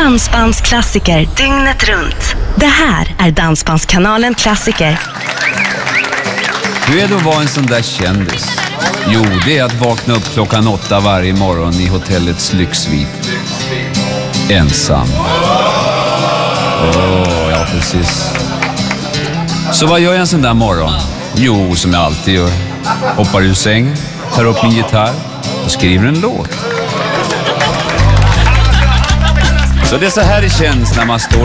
Dansbandsklassiker dygnet runt. Det här är Dansbandskanalen Klassiker. Hur är det att vara en sån där kändis? Jo, det är att vakna upp 8:00 varje morgon i hotellets lyxsvit. Ensam. Ja, precis. Så vad gör jag en sån där morgon? Jo, som jag alltid gör. Hoppar ur sängen, tar upp min gitarr och skriver en låt. Så det är så här det känns när man står